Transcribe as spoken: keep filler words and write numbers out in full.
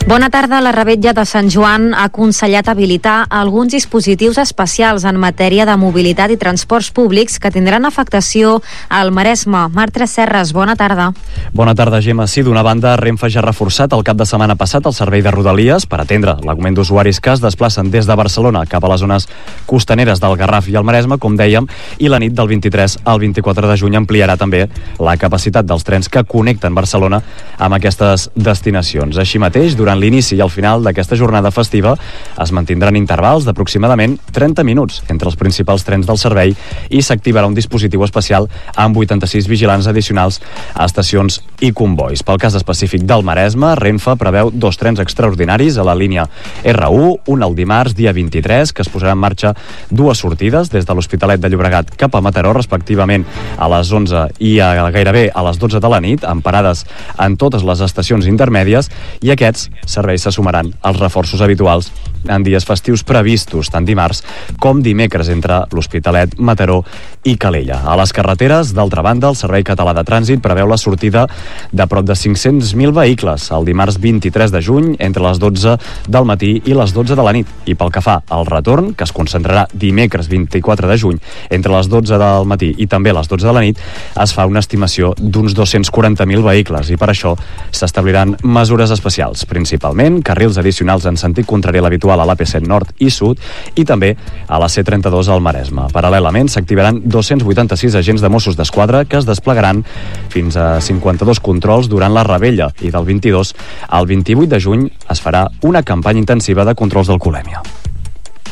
Bona tarda. La Revetlla de Sant Joan ha aconsellat habilitar alguns dispositius especials en matèria de mobilitat i transports públics que tindran afectació al Maresme. Marc Serres, bona tarda. Bona tarda, Gemma. Sí, d'una banda, Renfe ja ha reforçat el cap de setmana passat el servei de Rodalies per atendre l'augment d'usuaris que es desplacen des de Barcelona cap a les zones costaneres del Garraf i el Maresme, com dèiem, i la nit del vint-i-tres al vint-i-quatre de juny ampliarà també la capacitat dels trens que connecten Barcelona amb aquestes destinacions. Així mateix, durant l'inici i al final d'aquesta jornada festiva es mantindran intervals d'aproximadament trenta minuts entre els principals trens del servei i s'activarà un dispositiu especial amb vuitanta-sis vigilants addicionals a estacions i convois. Pel cas específic del Maresme, Renfe preveu dos trens extraordinaris a la línia erre u, un el dimarts, dia vint-i-tres, que es posarà en marxa dues sortides des de l'Hospitalet de Llobregat cap a Mataró, respectivament a les onze i a gairebé a les dotze de la nit, amb parades en totes les estacions intermèdies, i aquests serveis se sumaran als reforços habituals en dies festius previstos tant dimarts com dimecres entre l'Hospitalet, Mataró i Calella. A les carreteres, d'altra banda, el Servei Català de Trànsit preveu la sortida de prop de cinc-cents mil vehicles el dimarts vint-i-tres de juny entre les dotze del matí i les dotze de la nit. I pel que fa al retorn, que es concentrarà dimecres vint-i-quatre de juny entre les dotze del matí i també les dotze de la nit, es fa una estimació d'uns dos-cents quaranta mil vehicles i per això s'establiran mesures especials, principalment carrils addicionals en sentit contrari a l'habitual a l'A P set nord i sud i també a la C trenta-dos al Maresme. Paral·lelament s'activaran dos-cents vuitanta-sis agents de Mossos d'Esquadra que es desplegaran fins a cinquanta-dos controls durant la Revetlla i del vint-i-dos al vint-i-vuit de juny es farà una campanya intensiva de controls d'alcoholèmia.